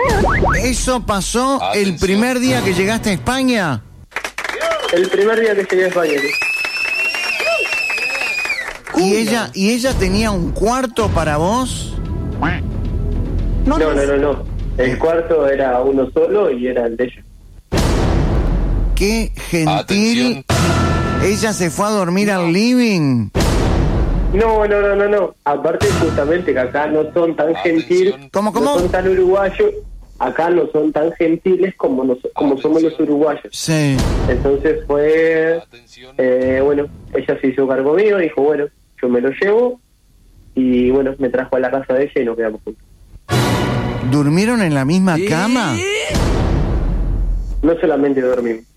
¿Eso pasó el primer día que llegaste a España? El primer día que llegué a España. ¿Y ella tenía un cuarto para vos? No. El cuarto era uno solo y era el de ella. ¡Qué gentil! ¿Ella se fue a dormir al living? No. Aparte, justamente que acá no son tan gentiles. ¿Cómo? No son tan uruguayos. Acá no son tan gentiles como somos los uruguayos. Sí. Entonces fue... bueno, ella se hizo cargo mío, dijo, bueno, yo me lo llevo. Y bueno, me trajo a la casa de ella y nos quedamos juntos. ¿Durmieron en la misma cama? No solamente dormimos.